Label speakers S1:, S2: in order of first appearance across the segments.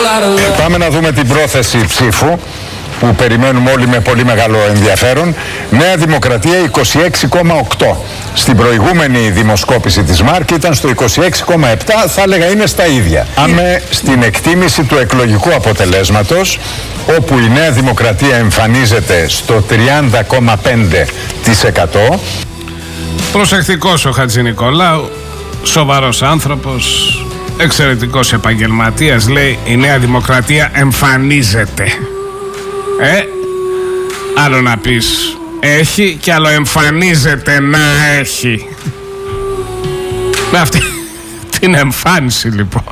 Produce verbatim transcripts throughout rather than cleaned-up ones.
S1: Πάμε να δούμε την πρόθεση ψήφου που περιμένουμε όλοι με πολύ μεγάλο ενδιαφέρον. Νέα Δημοκρατία είκοσι έξι κόμμα οκτώ. Στην προηγούμενη δημοσκόπηση της ΜΑΡΚ ήταν στο είκοσι έξι κόμμα επτά, θα έλεγα είναι στα ίδια. Πάμε στην εκτίμηση του εκλογικού αποτελέσματος, όπου η Νέα Δημοκρατία εμφανίζεται στο τριάντα κόμμα πέντε τοις εκατό.
S2: Προσεκτικός ο Χατζηνικολάου, σοβαρός άνθρωπος, εξαιρετικός επαγγελματίας, λέει η Νέα Δημοκρατία εμφανίζεται. Ε, άλλο να πεις έχει και άλλο εμφανίζεται να έχει. Με αυτή την εμφάνιση λοιπόν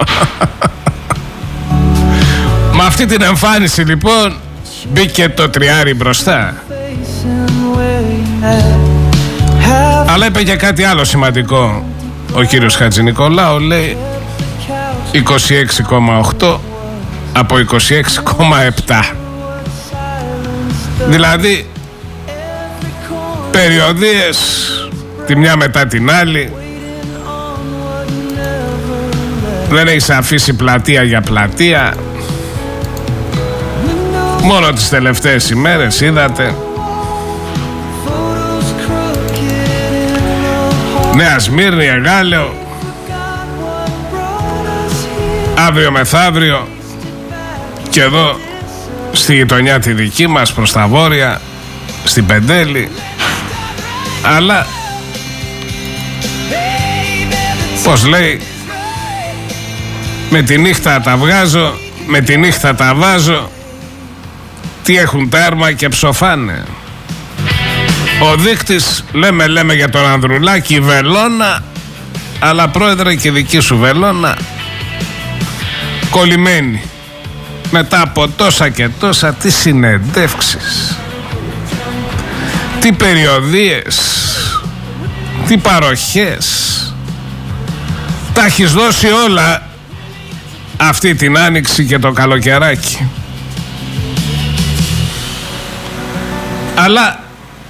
S2: με αυτή την εμφάνιση λοιπόν μπήκε το τριάρι μπροστά. Αλλά είπε και κάτι άλλο σημαντικό ο κύριος Χατζηνικολάου, λέει είκοσι έξι κόμμα οκτώ από είκοσι έξι κόμμα επτά. Δηλαδή περιοδίες τη μια μετά την άλλη, δεν έχεις αφήσει πλατεία για πλατεία. Μόνο τις τελευταίες ημέρες είδατε Νέα Σμύρνη, Εγάλεο, αύριο μεθαύριο και εδώ στη γειτονιά τη δική μας προς τα βόρεια, στην Πεντέλη. Αλλά πως λέει, με τη νύχτα τα βγάζω, με τη νύχτα τα βάζω, τι έχουν τέρμα και ψοφάνε. Ο δείκτης, λέμε λέμε για τον Ανδρουλάκη, βελόνα, αλλά πρόεδρε και δική σου βελόνα κολλημένη μετά από τόσα και τόσα, τι συνεντεύξεις, τι περιοδίες, τι παροχές, τα έχεις δώσει όλα αυτή την άνοιξη και το καλοκαιράκι. Αλλά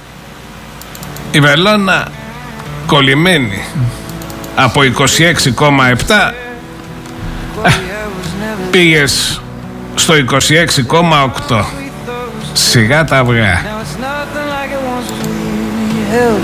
S2: η βελόνα κολλημένη από είκοσι έξι κόμμα επτά ε, πήγες στο είκοσι έξι κόμμα οκτώ. Σιγά τα αυγά.